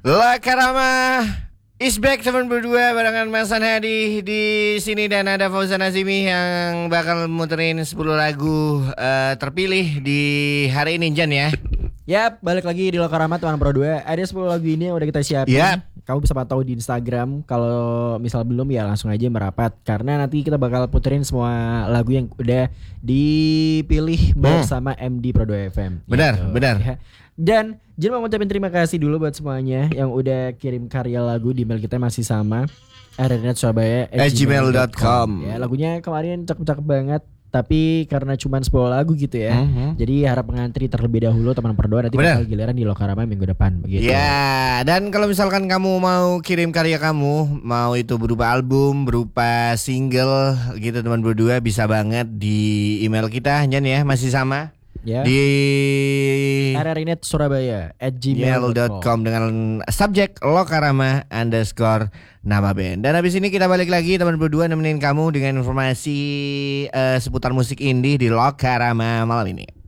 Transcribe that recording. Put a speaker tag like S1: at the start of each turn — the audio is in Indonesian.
S1: Lakarama is back teman berdua barengan Mas Hadi di sini dan ada Fauzan Azimi yang bakal muterin 10 lagu terpilih di hari ini Jan ya.
S2: Yap, balik lagi di Lokarama teman Pro 2. Ada 10 lagu ini yang udah kita siapin.
S1: Yap.
S2: Kamu bisa pantau di Instagram. Kalau misal belum ya langsung aja merapat. Karena nanti kita bakal puterin semua lagu yang udah dipilih bersama MD Pro 2 FM.
S1: Benar,
S2: gitu.
S1: benar.
S2: Ya. Dan Jen mau ngucapin terima kasih dulu buat semuanya yang udah kirim karya lagu di email kita masih sama
S1: @gmail.com.
S2: Ya, lagunya kemarin cakep-cakep banget. Tapi karena cuma 10 lagu gitu ya, jadi harap mengantri terlebih dahulu teman Pro 2, nanti bakal giliran di Lokarama minggu depan begitu.
S1: Ya, dan kalau misalkan kamu mau kirim karya kamu, mau itu berupa album, berupa single gitu teman Pro 2, bisa banget di email kita Jan ya, masih sama.
S2: Ya.
S1: Di
S2: rrnet.surabaya@gmail.com
S1: dengan subjek Lokarama _ nama band. Dan habis ini kita balik lagi teman berdua nemenin kamu dengan informasi seputar musik indie di Lokarama malam ini.